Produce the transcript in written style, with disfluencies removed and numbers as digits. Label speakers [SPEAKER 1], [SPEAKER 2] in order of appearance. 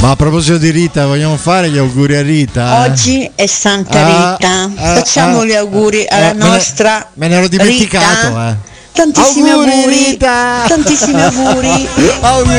[SPEAKER 1] Ma a proposito di Rita, vogliamo fare gli auguri a Rita?
[SPEAKER 2] Oggi è Santa Rita. Facciamo gli auguri alla nostra
[SPEAKER 1] me ne ero dimenticato,
[SPEAKER 2] Rita. Tantissimi auguri,
[SPEAKER 1] Rita!
[SPEAKER 2] tantissimi auguri.
[SPEAKER 1] Auguri.